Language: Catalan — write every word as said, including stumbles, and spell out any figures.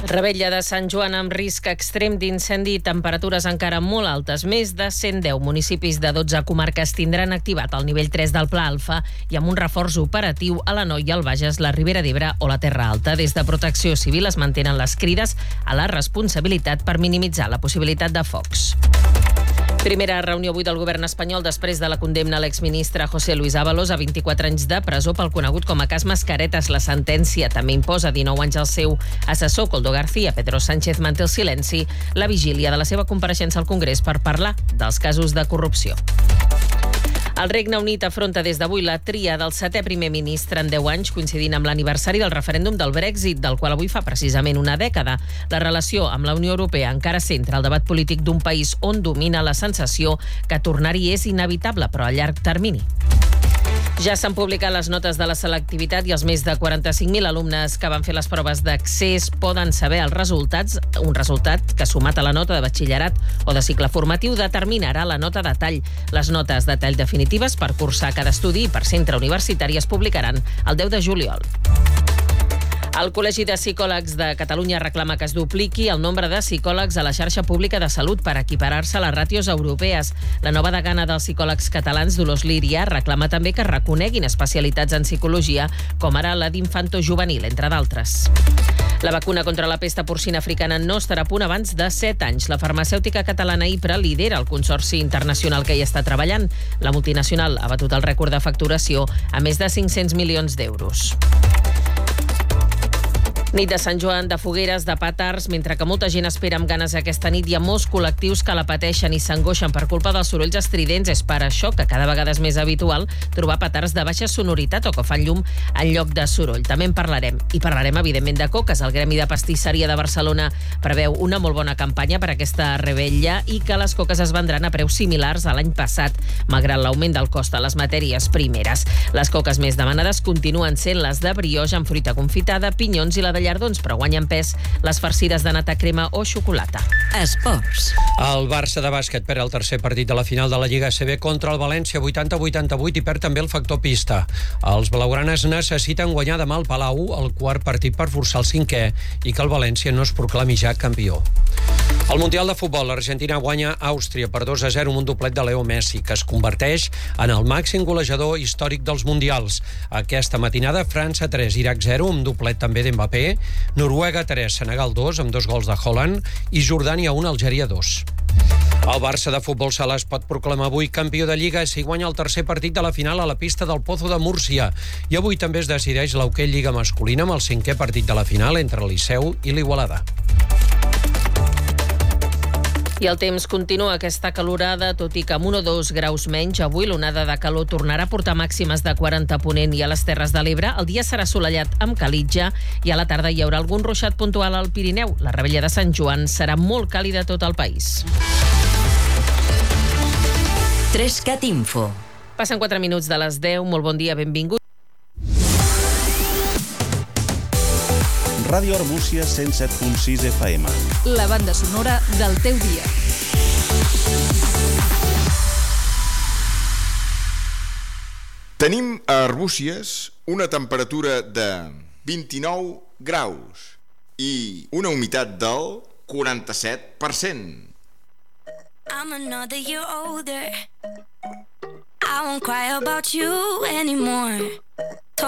Revetlla de Sant Joan amb risc extrem d'incendi i temperatures encara molt altes. Més de cent deu municipis de dotze comarques tindran activat el nivell tres del Pla Alfa i amb un reforç operatiu a l'Anoia, el Bages, la Ribera d'Ebre o la Terra Alta. Des de Protecció Civil es mantenen les crides a la responsabilitat per minimitzar la possibilitat de focs. Primera reunió avui del govern espanyol després de la condemna a l'exministre José Luis Ábalos a vint-i-quatre anys de presó pel conegut com a cas Mascaretes. La sentència també imposa dinou anys al seu assessor Koldo García. Pedro Sánchez manté el silenci la vigília de la seva compareixença al Congrés per parlar dels casos de corrupció. El Regne Unit afronta des d'avui la tria del setè primer ministre en deu anys, coincidint amb l'aniversari del referèndum del Brexit, del qual avui fa precisament una dècada. La relació amb la Unió Europea encara centra el debat polític d'un país on domina la sensació que tornar-hi és inevitable, però a llarg termini. Ja s'han publicat les notes de la selectivitat i els més de quaranta-cinc mil alumnes que van fer les proves d'accés poden saber els resultats, un resultat que sumat a la nota de batxillerat o de cicle formatiu determinarà la nota de tall. Les notes de tall definitives per cursar cada estudi i per centre universitari es publicaran el deu de juliol. El Col·legi de Psicòlegs de Catalunya reclama que es dupliqui el nombre de psicòlegs a la xarxa pública de salut per equiparar-se a les ràtios europees. La nova degana dels psicòlegs catalans, Dolors Líria, reclama també que es reconeguin especialitats en psicologia, com ara la d'infantojuvenil, entre d'altres. La vacuna contra la pesta porcina africana no estarà a punt abans de set anys. La farmacèutica catalana IPRA lidera el consorci internacional que hi està treballant. La multinacional ha batut el rècord de facturació a més de cinc-cents milions d'euros. Nit de Sant Joan, de fogueres, de petards. Mentre que molta gent espera amb ganes aquesta nit, hi ha molts col·lectius que la pateixen i s'angoixen per culpa dels sorolls estridents. És per això que cada vegada és més habitual trobar petards de baixa sonoritat o que fan llum en lloc de soroll. També en parlarem. I parlarem, evidentment, de coques. El Gremi de Pastisseria de Barcelona preveu una molt bona campanya per aquesta revetlla i que les coques es vendran a preus similars a l'any passat, malgrat l'augment del cost de les matèries primeres. Les coques més demanades continuen sent les de brioix amb fruita confitada, pinyons i la de llardons, però guanyen pes les farcides de nata, crema o xocolata. Esports. El Barça de bàsquet perd el tercer partit de la final de la Lliga A C B contra el València vuitanta a vuitanta-vuit i perd també el factor pista. Els blaugranes necessiten guanyar demà al Palau el quart partit per forçar el cinquè i que el València no es proclami ja campió. Al Mundial de Futbol, l'Argentina guanya Àustria per dos a zero amb un doblet de Leo Messi, que es converteix en el màxim golejador històric dels Mundials. Aquesta matinada, França tres, Iraq zero, amb doblet també d'Mbappé, Noruega tres, Senegal dos, amb dos gols de Haaland, i Jordània un, Algèria dos. El Barça de futbol sala es pot proclamar avui campió de Lliga si guanya el tercer partit de la final a la pista del Pozo de Múrcia. I avui també es decideix l'Hoquei Lliga masculina amb el cinquè partit de la final entre el Liceu i l'Igualada. I el temps continua aquesta calorada, tot i que amb un o dos graus menys. Avui l'onada de calor tornarà a portar màximes de quaranta a Ponent i a les Terres de l'Ebre. El dia serà assolellat amb calitja i a la tarda hi haurà algun ruixat puntual al Pirineu. La revetlla de Sant Joan serà molt càlida a tot el país. Trescat Info. Passen quatre minuts de les deu. Molt bon dia, benvingut. Ràdio Armúcia cent set punt sis F M. La banda sonora del teu dia. Tenim a Arbúcies una temperatura de vint-i-nou graus i una humitat del quaranta-set per cent. I'm another year older. I won't cry about you anymore.